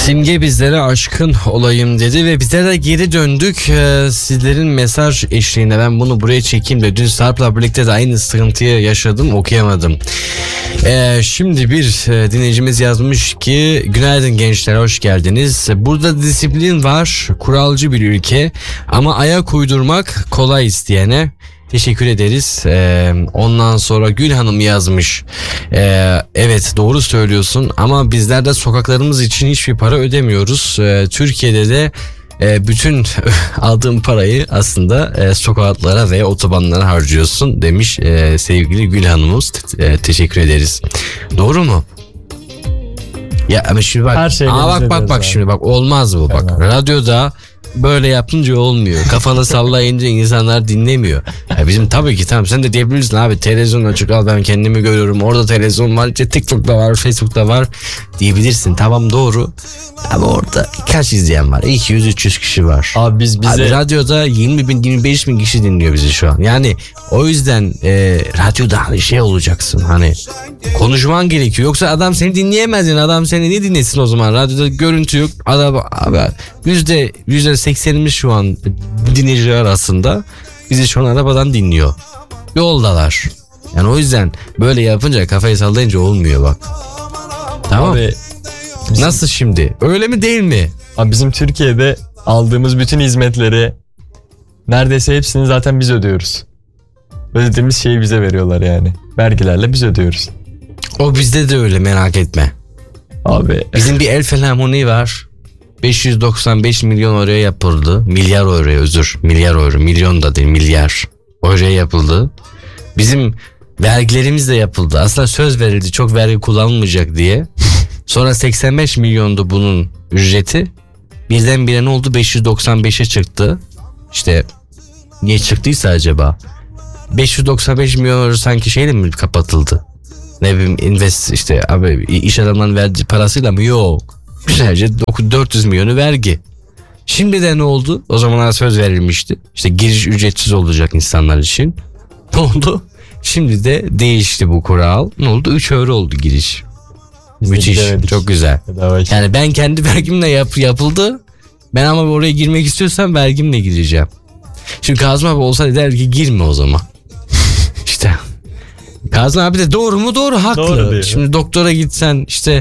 Simge bizlere aşkın olayım dedi ve bizlere geri döndük. Sizlerin mesaj eşliğinde ben bunu buraya çekeyim de dün Sarp'la birlikte de aynı sıkıntıyı yaşadım, okuyamadım. Şimdi bir dinleyicimiz yazmış ki günaydın gençler, hoş geldiniz. Burada disiplin var, kuralcı bir ülke ama ayak uydurmak kolay isteyene. Teşekkür ederiz. Ondan sonra Gül Hanım yazmış. Evet, doğru söylüyorsun ama bizler de sokaklarımız için hiçbir para ödemiyoruz. Türkiye'de de bütün aldığım parayı aslında sokaklara ve otobanlara harcıyorsun demiş sevgili Gül Hanım'ız. Teşekkür ederiz. Doğru mu? Ya ama şimdi bak. Bak şimdi bak, olmaz bu bak. Evet. Radyoda böyle yapınca olmuyor. Kafanı sallayınca insanlar dinlemiyor. Ya bizim tabii ki tamam, sen de diyebilirsin abi, televizyon açık al, ben kendimi görüyorum. Orada televizyon var, işte TikTok'ta var, Facebook'ta var diyebilirsin. Tamam, doğru. Ama orada kaç izleyen var? 200-300 kişi var. Abi abi radyoda 20 bin 25 bin kişi dinliyor bizi şu an. Yani o yüzden radyoda hani şey olacaksın, hani konuşman gerekiyor. Yoksa adam seni dinleyemez yani. Adam seni ne dinlesin o zaman? Radyoda görüntü yok. Adam abi %80'imiz şu an dinleyiciler arasında bizi şu an arabadan dinliyor. Yoldalar. Yani o yüzden böyle yapınca, kafayı sallayınca olmuyor bak. Tamam. Abi, nasıl şimdi? Öyle mi değil mi? Abi bizim Türkiye'de aldığımız bütün hizmetleri neredeyse hepsini zaten biz ödüyoruz. Ödediğimiz şeyi bize veriyorlar yani. Vergilerle biz ödüyoruz. O bizde de öyle, merak etme. Abi. Bizim bir El Filharmoni var. 595 milyon oraya yapıldı. Milyar euro. Milyon da değil, milyar. Oraya yapıldı. Bizim vergilerimiz de yapıldı. Aslında söz verildi çok vergi kullanılmayacak diye. Sonra 85 milyondu bunun ücreti. Birdenbire ne oldu? 595'e çıktı. İşte niye çıktıysa acaba? 595 milyon euro sanki şeyle mi kapatıldı? Ne bileyim, işte abi iş adamlarının verdiği parasıyla mı? Yok. Güzelce 400 milyonu vergi. Şimdi de ne oldu? O zamanlar söz verilmişti. İşte giriş ücretsiz olacak insanlar için. Ne oldu? Şimdi de değişti bu kural. Ne oldu? 3 euro oldu giriş. Müthiş. Çok güzel. Yani ben kendi vergimle yapıldı. Ben ama oraya girmek istiyorsam vergimle gireceğim. Şimdi Kazım abi olsa der ki girme o zaman. İşte Kazım abi de doğru mu? Doğru, haklı. Doğru. Şimdi doktora gitsen, işte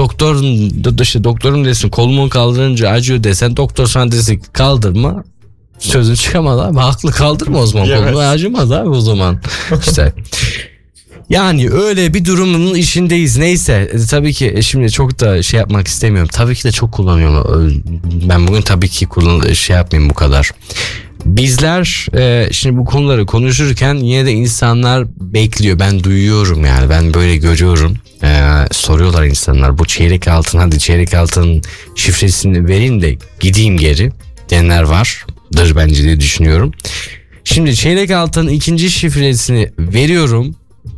doktorum desin kolumu kaldırınca acıyor desen, doktor sana desin kaldırma, sözün çıkamaz abi, haklı, kaldırma o zaman, kolumu acımaz abi o zaman. İşte yani öyle bir durumun içindeyiz. Neyse, tabii ki şimdi çok da şey yapmak istemiyorum. Tabii ki de çok kullanıyorum. Ben bugün tabii ki şey yapmayayım bu kadar. Bizler şimdi bu konuları konuşurken yine de insanlar bekliyor. Ben duyuyorum yani. Ben böyle görüyorum. Soruyorlar insanlar. Bu çeyrek altın, hadi çeyrek altın şifresini verin de gideyim geri diyenler vardır bence diye düşünüyorum. Şimdi çeyrek altın ikinci şifresini veriyorum.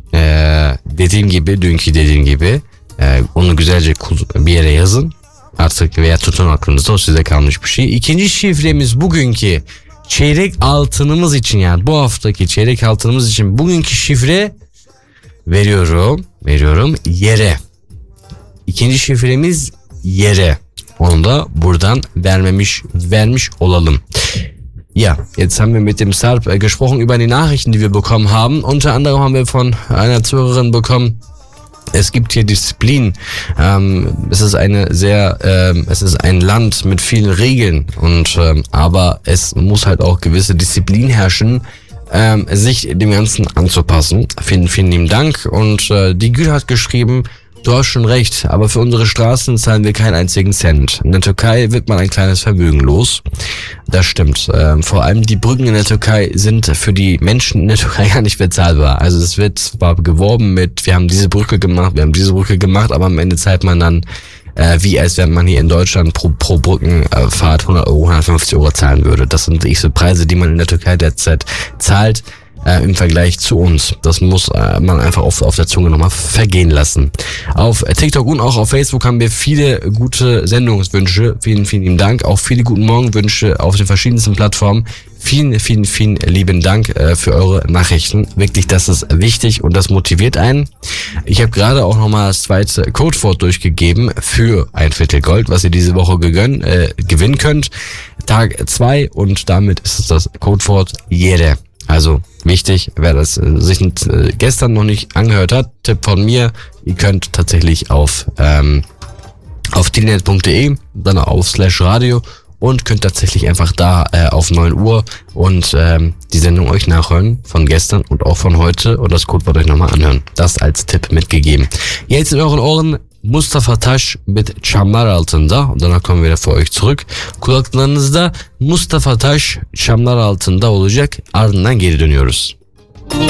Dünkü dediğim gibi onu güzelce bir yere yazın artık veya tutun aklınızda, o size kalmış bir şey. İkinci şifremiz bugünkü çeyrek altınımız için, yani bu haftaki çeyrek altınımız için bugünkü şifre veriyorum yere. İkinci şifremiz yere. Onu da buradan vermiş olalım. Ja, jetzt haben wir mit dem Sarp gesprochen über die Nachrichten, die wir bekommen haben. Unter anderem haben wir von einer Zuhörerin bekommen, es gibt hier Disziplin. Es ist es ist ein Land mit vielen Regeln aber es muss halt auch gewisse Disziplin herrschen, sich dem Ganzen anzupassen. Vielen lieben Dank. Und die Gül hat geschrieben, du hast schon recht, aber für unsere Straßen zahlen wir keinen einzigen Cent. In der Türkei wird man ein kleines Vermögen los. Das stimmt. Vor allem die Brücken in der Türkei sind für die Menschen in der Türkei gar nicht bezahlbar. Also es wird zwar geworben mit, wir haben diese Brücke gemacht, aber am Ende zahlt man dann wie als wenn man hier in Deutschland pro Brückenfahrt 100 Euro, 150 Euro zahlen würde. Das sind so Preise, die man in der Türkei derzeit zahlt. im Vergleich zu uns. Das muss man einfach auf der Zunge nochmal vergehen lassen. Auf TikTok und auch auf Facebook haben wir viele gute Sendungswünsche. Vielen, vielen lieben Dank. Auch viele guten Morgenwünsche auf den verschiedensten Plattformen. Vielen, vielen, vielen lieben Dank für eure Nachrichten. Wirklich, das ist wichtig und das motiviert einen. Ich habe gerade auch nochmal das zweite Codewort durchgegeben für ein Viertel Gold, was ihr diese Woche gewinnen könnt. Tag 2 und damit ist es das Codewort jede. Also wichtig, wer das sich gestern noch nicht angehört hat, Tipp von mir, ihr könnt tatsächlich auf telenet.de, dann auf /radio und könnt tatsächlich einfach da auf 9 Uhr und die Sendung euch nachhören von gestern und auch von heute und das Codewort euch nochmal anhören. Das als Tipp mitgegeben. Jetzt in euren Ohren Mustafa Taş mit Çamlar Altında und danach kommen wir wieder für euch zurück. Kulaklarınızda Mustafa Taş Çamlar Altında olacak, ardından geri dönüyoruz.